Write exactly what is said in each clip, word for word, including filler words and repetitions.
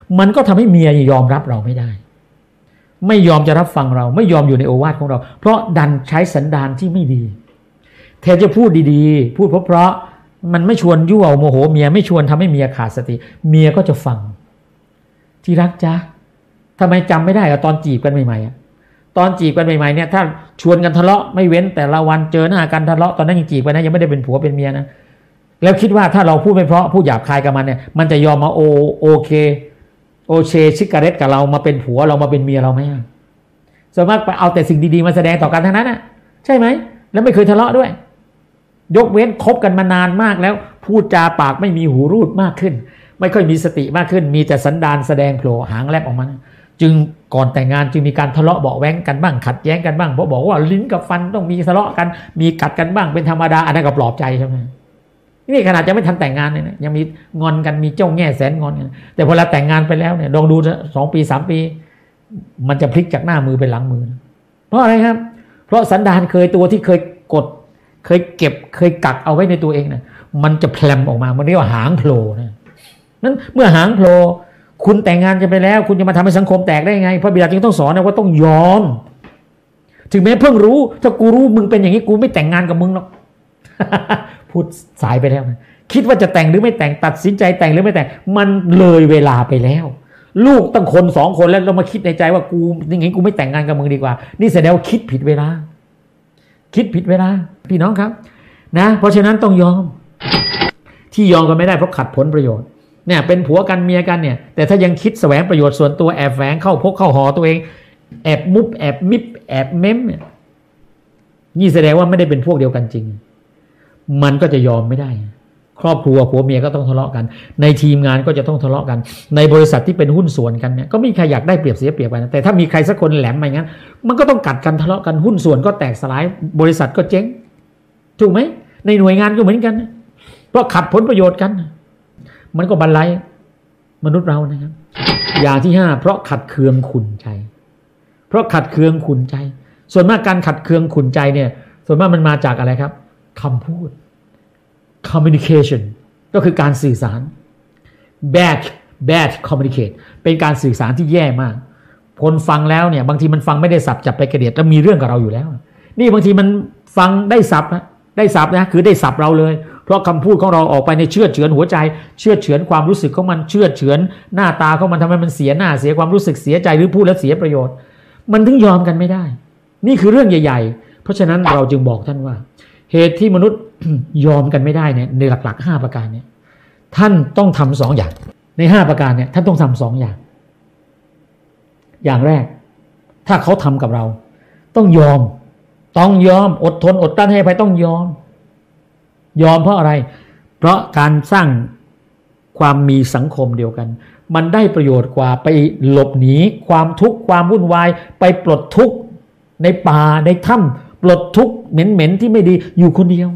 มันก็ทำให้เมียยอมรับเราไม่ได้ไม่ยอมจะรับฟังเราไม่ยอมอยู่ในโอวาทของเราเพราะดันใช้สันดานที่ไม่ดีแทนจะพูดดีๆพูดเพราะๆมันไม่ชวนยั่วโมโหเมียไม่ชวนทำให้เมียขาดสติเมียก็จะฟังที่รักจ๊ะทำไมจำไม่ได้อะตอนจีบกันใหม่ๆตอนจีบกันใหม่ๆเนี่ยถ้าชวนกันทะเลาะไม่เว้นแต่ละวันเจอหน้ากันทะเลาะตอนนั้นยังจีบกันนะยังไม่ได้เป็นผัวเป็นเมียนะแล้วคิดว่าถ้าเราพูดไม่เพราะพูดหยาบคายกับมันเนี่ยมันจะยอมมาโอโอเคโอเชชิกาเรตกับเรามาเป็นผัวเรามาเป็นเมียเราไหมส่วนมากไปเอาแต่สิ่งดีๆมาแสดงต่อกันทั้งนั้นน่ะใช่ไหมแล้วไม่เคยทะเลาะด้วยยกเว้นคบกันมานานมากแล้วพูดจาปากไม่มีหูรูดมากขึ้นไม่ค่อยมีสติมากขึ้นมีแต่สันดานแสดงโผล่หางแลบออกมาจึงก่อนแต่งงานจึงมีการทะเลาะเบาะแว้งกันบ้างขัดแย้งกันบ้างเพราะบอกว่าลิ้นกับฟันต้องมีทะเลาะกันมีกัดกันบ้างเป็นธรรมดาอันนั้นก็ปลอบใจใช่ไหมนี่ขนาดจะไม่ทันแต่งงานเลยนะยังมีงอนกันมีเจ้าแง่แสนงอนกันแต่พอเราแต่งงานไปแล้วเนี่ยลองดูสองปีสามปีมันจะพลิกจากหน้ามือเป็นหลังมือเพราะอะไรครับเพราะสันดานเคยตัวที่เคยกดเคยเก็บเคยกักเอาไว้ในตัวเองเนี่ยมันจะแผลมออกมามันเรียกว่าหางโผล่นะนั้นเมื่อหางโผล่คุณแต่งงานจะไปแล้วคุณจะมาทำให้สังคมแตกได้ไงพระบิดาจึงต้องสอนนะว่าต้องยอมถึงแม้เพิ่งรู้ถ้ากูรู้มึงเป็นอย่างนี้กูไม่แต่งงานกับมึงหรอก พูดสายไปแล้วนะคิดว่าจะแต่งหรือไม่แต่งตัดสินใจแต่งหรือไม่แต่งมันเลยเวลาไปแล้วลูกตั้งคนสองคนแล้วเรามาคิดในใจว่ากูอย่างงี้กูไม่แต่งงานกับมึงดีกว่านี่แสดงว่าคิดผิดเวลาคิดผิดเวลาพี่น้องครับนะเพราะฉะนั้นต้องยอมที่ยอมกันไม่ได้เพราะขัดผลประโยชน์เนี่ยเป็นผัวกันเมียกันเนี่ยแต่ถ้ายังคิดแสวงประโยชน์ส่วนตัวแอบแฝงเข้าพกเข้าหอตัวเองแอบมุบแอบมิบแอบเม้มเนี่ยนี่แสดงว่าไม่ได้เป็นพวกเดียวกันจริงมันก็จะยอมไม่ได้ครอบครัวผัวเมียก็ต้องทะเลาะกันในทีมงานก็จะต้องทะเลาะกันในบริษัทที่เป็นหุ้นส่วนกันเนี่ยก็ไม่มีใครอยากได้เปรียบเสียเปรียบกันนะแต่ถ้ามีใครสักคนแหลมมาอย่างนั้นมันก็ต้องกัดกันทะเลาะกันหุ้นส่วนก็แตกสลายบริษัทก็เจ๊งถูกไหมในหน่วยงานก็เหมือนกันเพราะขัดผลประโยชน์กันมันก็บรรลัยมนุษย์เรานะครับอย่างที่ห้าเพราะขัดเคืองขุ่นใจเพราะขัดเคืองขุ่นใจส่วนมากการขัดเคืองขุ่นใจเนี่ยส่วนมากมันมาจากอะไรครับคำพูด communication ก็คือการสื่อสาร bad bad communicate เป็นการสื่อสารที่แย่มากคนฟังแล้วเนี่ยบางทีมันฟังไม่ได้สับจับไปกระเดียดแล้วมีเรื่องกับเราอยู่แล้วนี่บางทีมันฟังได้สับนะได้สับนะคือได้สับเราเลยเพราะคำพูดของเราออกไปในเชื่อเฉือนหัวใจเชื่อเฉือนความรู้สึกของมันเชื่อเฉือนหน้าตาของมันทำให้มันเสียหน้าเสียความรู้สึกเสียใจหรือพูดแล้วเสียประโยชน์มันถึงยอมกันไม่ได้นี่คือเรื่องใหญ่ๆเพราะฉะนั้นเราจึงบอกท่านว่าเหตุที่มนุษย์ ยอมกันไม่ได้เนี่ยในหลักๆห้าประการเนี่ยท่านต้องทำสองอย่างในห้าประการเนี่ยท่านต้องทำสองอย่างอย่างแรกถ้าเขาทำกับเราต้องยอมต้องยอมอดทนอดกลั้นให้อภัยต้องยอมยอมเพราะอะไรเพราะการสร้างความมีสังคมเดียวกันมันได้ประโยชน์กว่าไปหลบหนีความทุกข์ความวุ่นวายไปปลดทุกข์ในป่าในถ้ำปลดทุกข์เหม็นๆที่ไม่ดีอยู่คนเดียว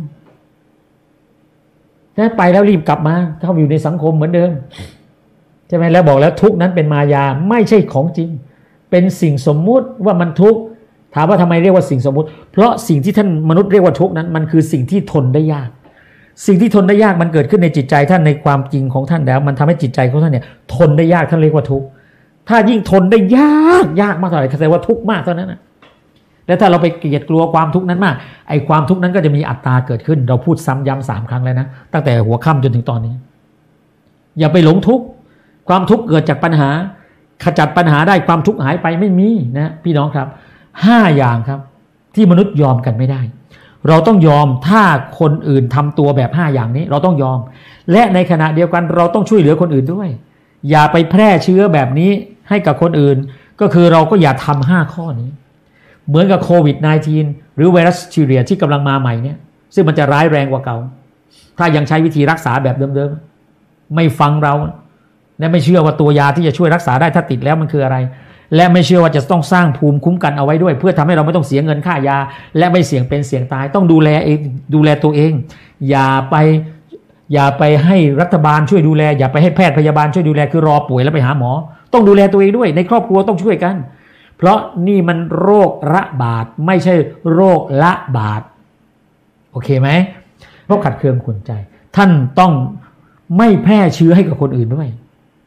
ถ้าไปแล้วรีบกลับมาเข้าอยู่ในสังคมเหมือนเดิมใช่ไหมแล้วบอกแล้วทุกข์นั้นเป็นมายาไม่ใช่ของจริงเป็นสิ่งสมมุติว่ามันทุกข์ถามว่าทำไมเรียกว่าสิ่งสมมุติเพราะสิ่งที่ท่านมนุษย์เรียกว่าทุกข์นั้นมันคือสิ่งที่ทนได้ยากสิ่งที่ทนได้ยากมันเกิดขึ้นในจิตใจท่านในความจริงของท่านแล้วมันทำให้จิตใจของท่านเนี่ยทนได้ยากท่านเรียกว่าทุกข์ถ้ายิ่งทนได้ยากยากมากเท่าไหร่แสดงว่าทุกข์มากเท่านั้นนะแล้วถ้าเราไปเกลียดกลัวความทุกข์นั้นมากไอ้ความทุกข์นั้นก็จะมีอัตราเกิดขึ้นเราพูดซ้ำย้ำสามครั้งแล้วนะตั้งแต่หัวค่ำจนถึงตอนนี้อย่าไปหลงทุกข์ความทุกข์เกิดจากปัญหาขจัดปัญหาได้ความทุกข์หายไปไม่มีนะพี่น้องครับห้าอย่างครับที่มนุษย์ยอมกันไม่ได้เราต้องยอมถ้าคนอื่นทำตัวแบบห้าอย่างนี้เราต้องยอมและในขณะเดียวกันเราต้องช่วยเหลือคนอื่นด้วยอย่าไปแพร่เชื้อแบบนี้ให้กับคนอื่นก็คือเราก็อย่าทำห้าข้อนี้เหมือนกับโควิด สิบเก้า หรือไวรัสแบคทีเรียที่กำลังมาใหม่เนี่ยซึ่งมันจะร้ายแรงกว่าเก่าถ้ายังใช้วิธีรักษาแบบเดิมๆไม่ฟังเราและไม่เชื่อว่าตัวยาที่จะช่วยรักษาได้ถ้าติดแล้วมันคืออะไรและไม่เชื่อว่าจะต้องสร้างภูมิคุ้มกันเอาไว้ด้วยเพื่อทำให้เราไม่ต้องเสียเงินค่ายาและไม่เสี่ยงเป็นเสี่ยงตายต้องดูแลเองดูแลตัวเองอย่าไปอย่าไปให้รัฐบาลช่วยดูแลอย่าไปให้แพทย์พยาบาลช่วยดูแลคือรอป่วยแล้วไปหาหมอต้องดูแลตัวเองด้วยในครอบครัวต้องช่วยกันเพราะนี่มันโรคระบาดไม่ใช่โรคละบาดโอเคไหมเพราะขัดเคืองขุ่นใจท่านต้องไม่แพร่เชื้อให้กับคนอื่นด้วย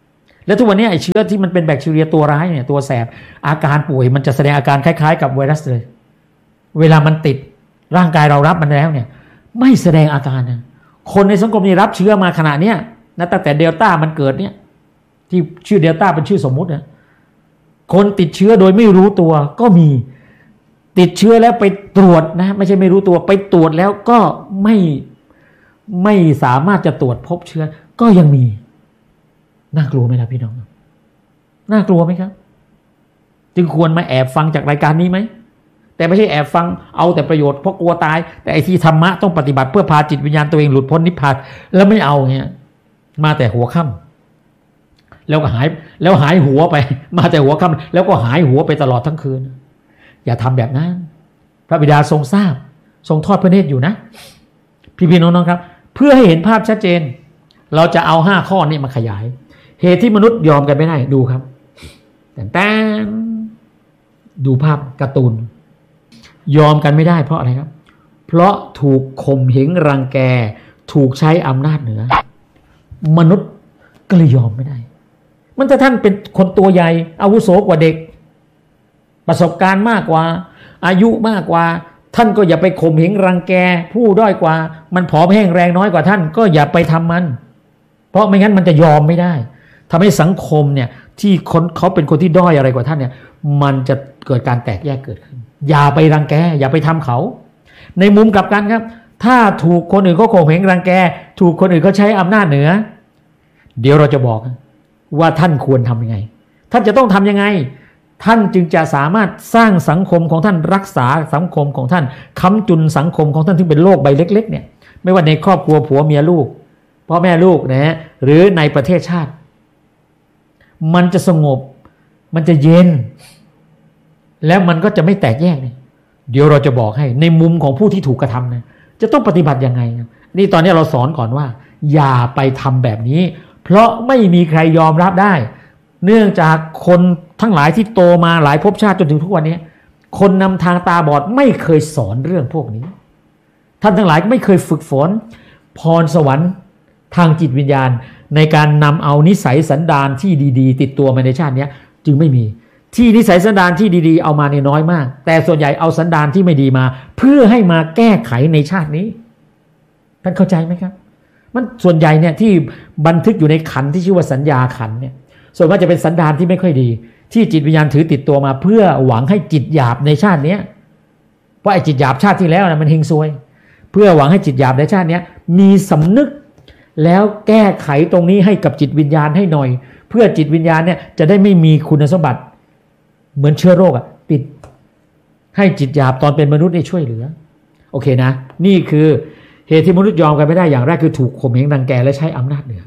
แล้วทุกวันนี้ไอ้เชื้อที่มันเป็นแบคทีเรียตัวร้ายเนี่ยตัวแสบอาการป่วยมันจะแสดงอาการคล้ายๆกับไวรัสเลยเวลามันติดร่างกายเรารับมันแล้วเนี่ยไม่แสดงอาการนะคนในสังคมนี้รับเชื้อมาขณะเนี้ยนะตั้งแต่เดลต้ามันเกิดเนี่ยที่ชื่อเดลต้าเป็นชื่อสมมุตินะคนติดเชื้อโดยไม่รู้ตัวก็มีติดเชื้อแล้วไปตรวจนะไม่ใช่ไม่รู้ตัวไปตรวจแล้วก็ไม่ไม่สามารถจะตรวจพบเชื้อก็ยังมีน่ากลัวไหมล่ะพี่น้องน่ากลัวไหมครับจึงควรมาแอบฟังจากรายการนี้ไหมแต่ไม่ใช่แอบฟังเอาแต่ประโยชน์เพราะกลัวตายแต่ไอ้ที่ธรรมะต้องปฏิบัติเพื่อพาจิตวิญญาณตัวเองหลุดพ้นนิพพานแล้วไม่เอาเงี้ยมาแต่หัวค่ำแล้วก็หายแล้วหายหัวไปมาแต่หัวค่ำแล้วก็หายหัวไปตลอดทั้งคืนอย่าทำแบบนั้นพระบิดาทรงทราบทรงทอดพระเนตรอยู่นะพี่ๆน้องๆครับเพื่อให้เห็นภาพชัดเจนเราจะเอาห้าข้อนี้มาขยายเหตุที่มนุษย์ยอมกันไม่ได้ดูครับแต่แต่ดูภาพการ์ตูนยอมกันไม่ได้เพราะอะไรครับเพราะถูกข่มเหงรังแกถูกใช้อำนาจเหนือมนุษย์ก็เลยยอมไม่ได้มันจะท่านเป็นคนตัวใหญ่อาวุโสกว่าเด็กประสบการณ์มากกว่าอายุมากกว่าท่านก็อย่าไปข่มเหงรังแกผู้ด้อยกว่ามันผอมแห้งแรงน้อยกว่าท่านก็อย่าไปทำมันเพราะไม่งั้นมันจะยอมไม่ได้ทำให้สังคมเนี่ยที่คนเขาเป็นคนที่ด้อยอะไรกว่าท่านเนี่ยมันจะเกิดการแตกแยกเกิดขึ้นอย่าไปรังแกอย่าไปทำเขาในมุมกลับกันครับถ้าถูกคนอื่นเขาข่มเหงรังแกถูกคนอื่นเขาใช้อำนาจเหนือเดี๋ยวเราจะบอกว่าท่านควรทำยังไงท่านจะต้องทำยังไงท่านจึงจะสามารถสร้างสังคมของท่านรักษาสังคมของท่านค้ำจุนสังคมของท่านที่เป็นโลกใบเล็กๆเนี่ยไม่ว่าในครอบครัวผัวเมียลูกพ่อแม่ลูกนะฮะหรือในประเทศชาติมันจะสงบมันจะเย็นแล้วมันก็จะไม่แตกแยกเนี่ยเดี๋ยวเราจะบอกให้ในมุมของผู้ที่ถูกกระทำนะจะต้องปฏิบัติยังไงนี่ตอนนี้เราสอนก่อนว่าอย่าไปทำแบบนี้เพราะไม่มีใครยอมรับได้เนื่องจากคนทั้งหลายที่โตมาหลายภพชาติจนถึงทุกวันนี้คนนำทางตาบอดไม่เคยสอนเรื่องพวกนี้ท่านทั้งหลายไม่เคยฝึกฝนพรสวรรค์ทางจิตวิญญาณในการนำเอานิสัยสันดานที่ดีๆติดตัวมาในชาตินี้จึงไม่มีที่นิสัยสันดานที่ดีๆเอามาในน้อยมากแต่ส่วนใหญ่เอาสันดานที่ไม่ดีมาเพื่อให้มาแก้ไขในชาตินี้ท่านเข้าใจไหมครับมันส่วนใหญ่เนี่ยที่บันทึกอยู่ในขันธ์ที่ชื่อว่าสัญญาขันธ์เนี่ยส่วนมากจะเป็นสันดานที่ไม่ค่อยดีที่จิตวิญญาณถือติดตัวมาเพื่อหวังให้จิตหยาบในชาตินี้เพราะไอ้จิตหยาบชาติที่แล้วนะมันเฮงซวยเพื่อหวังให้จิตหยาบในชาตินี้มีสำนึกแล้วแก้ไขตรงนี้ให้กับจิตวิญญาณให้หน่อยเพื่อจิตวิญญาณเนี่ยจะได้ไม่มีคุณสมบัติเหมือนเชื้อโรคอะติดให้จิตหยาบตอนเป็นมนุษย์ได้ช่วยเหลือโอเคนะนี่คือเหตุที่มนุษย์ยอมกันไม่ได้อย่างแรกคือถูกข่มเหงรังแกและใช้อำนาจเหนือ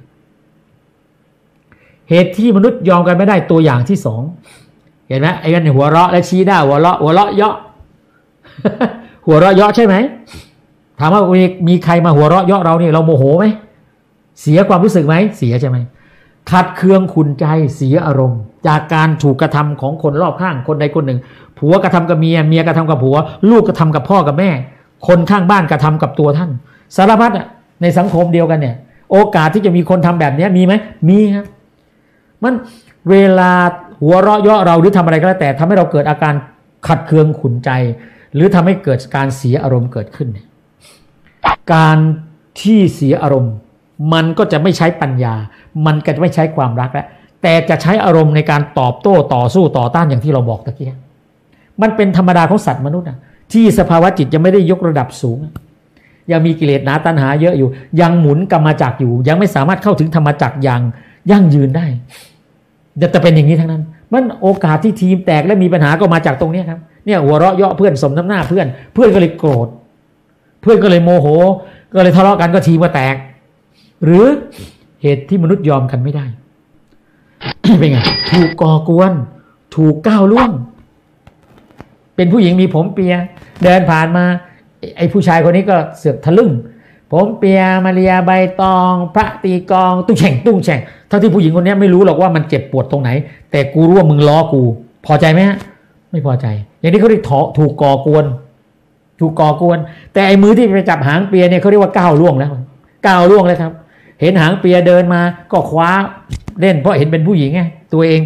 เหตุที่มนุษย์ยอมกันไม่ได้ตัวอย่างที่สองเห็นไหมไอ้กันหัวเราะและชี้หน้าหัวเราะหัวเราะเยาะ หัวเราะเยาะใช่ไหมถามว่ามีมีใครมาหัวเราะเยาะเราเนี่ยเราโมโหไหมเสียความรู้สึกไหมเสียใช่ไหมขัดเคืองขุ่นใจเสียอารมณ์จากการถูกกระทำของคนรอบข้างคนใดคนหนึ่งผัวกระทำกับเมียเมียกระทำกับผัวลูกกระทำกับพ่อกับแม่คนข้างบ้านกระทำกับตัวท่านสารพัดอ่ะในสังคมเดียวกันเนี่ยโอกาสที่จะมีคนทำแบบนี้มีไหมมีครับมันเวลาหัวเราะเยาะเราหรือทำอะไรก็แล้วแต่ทำให้เราเกิดอาการขัดเคืองขุ่นใจหรือทำให้เกิดการเสียอารมณ์เกิดขึ้นเนี่ยการที่เสียอารมณ์มันก็จะไม่ใช้ปัญญามันก็จะไม่ใช้ความรักแล้วแต่จะใช้อารมณ์ในการตอบโต้ต่อสู้ต่อต้านอย่างที่เราบอกตะกี้มันเป็นธรรมดาของสัตว์มนุษย์นะที่สภาวะจิตยังไม่ได้ยกระดับสูงยังมีกิเลสหนาตัณหาเยอะอยู่ยังหมุนกรรมจักรอยู่ยังไม่สามารถเข้าถึงธรรมจักรอย่างยั่งยืนได้จะเป็นอย่างนี้ทั้งนั้นมันโอกาสที่ทีมแตกและมีปัญหาก็มาจากตรงนี้ครับเนี่ยหัวเราะเยาะเพื่อนสมน้ำหน้าเพื่อนเพื่อนก็เลยโกรธเพื่อนก็เลยโมโหก็เลยทะเลาะกันก็ทีมก็แตกหรือเหตุที่มนุษย์ยอมกันไม่ได้ เป็นไงถูกก่อกวนถูกก้าวล่วงเป็นผู้หญิงมีผมเปียเดินผ่านมาไอ้ผู้ชายคนนี้ก็เสือกทะลึ่งผมเปียมาเรียใบตองพระตีกองตุ้งแฉ่งตุ้งแฉ่งทั้งที่ผู้หญิงคนนี้ไม่รู้หรอกว่ามันเจ็บปวดตรงไหนแต่กูรู้ว่ามึงล้อกูพอใจไหมฮะไม่พอใจอย่างนี้เขาเรียกถูกก่อกวนถูกก่อกวนแต่ไอ้มือที่ไปจับหางเปียเนี่ยเขาเรียกว่าก้าวล่วงแล้วก้าวล่วงเลยครับเห็นหางเปียเดินมาก็คว้าเล่นเพราะเห็นเป็นผู้หญิงไงตัวเอง